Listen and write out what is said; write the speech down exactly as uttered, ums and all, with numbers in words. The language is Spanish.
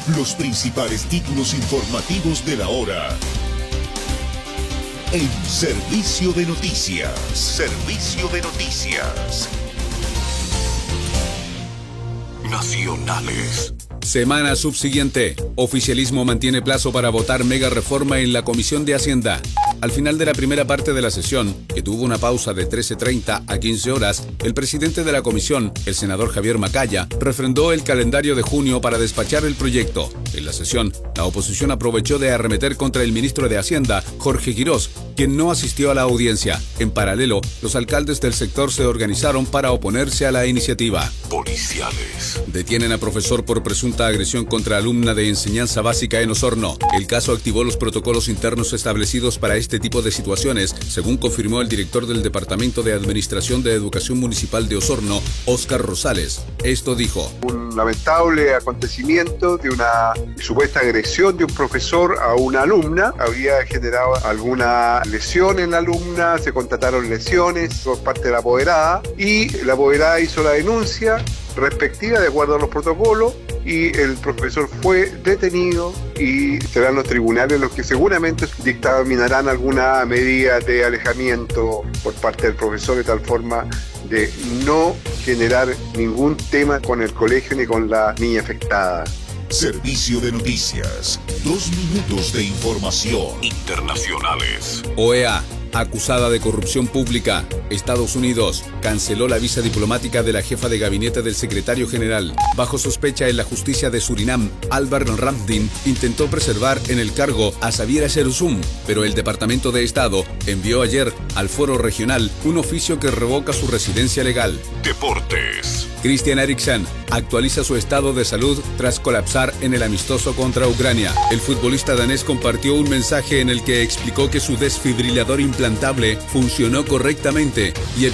Los principales títulos informativos de la hora. En Servicio de Noticias. Servicio de Noticias. Nacionales. Semana subsiguiente. Oficialismo mantiene plazo para votar mega reforma en la Comisión de Hacienda. Al final de la primera parte de la sesión, que tuvo una pausa de trece treinta a quince horas, el presidente de la comisión, el senador Javier Macaya, refrendó el calendario de junio para despachar el proyecto. En la sesión, la oposición aprovechó de arremeter contra el ministro de Hacienda, Jorge Quirós, quien no asistió a la audiencia. En paralelo, los alcaldes del sector se organizaron para oponerse a la iniciativa. Policiales. Detienen a profesor por presunta agresión contra alumna de enseñanza básica en Osorno. El caso activó los protocolos internos establecidos para este tipo de situaciones, según confirmó el director del Departamento de Administración de Educación Municipal de Osorno, Óscar Rosales. Esto dijo: un lamentable acontecimiento de una supuesta agresión de un profesor a una alumna. Había generado alguna lesión en la alumna, se constataron lesiones por parte de la apoderada y la apoderada hizo la denuncia respectiva de acuerdo a los protocolos y el profesor fue detenido y serán los tribunales los que seguramente dictaminarán alguna medida de alejamiento por parte del profesor de tal forma de no generar ningún tema con el colegio ni con la niña afectada. Servicio de Noticias. Dos minutos de información. Internacionales. O E A, acusada de corrupción pública. Estados Unidos canceló la visa diplomática de la jefa de gabinete del secretario general. Bajo sospecha en la justicia de Surinam, Alvar Ramdin intentó preservar en el cargo a Xaviera Cherusum, pero el Departamento de Estado envió ayer al Foro Regional un oficio que revoca su residencia legal. Deportes. Christian Eriksen actualiza su estado de salud tras colapsar en el amistoso contra Ucrania. El futbolista danés compartió un mensaje en el que explicó que su desfibrilador implantable funcionó correctamente y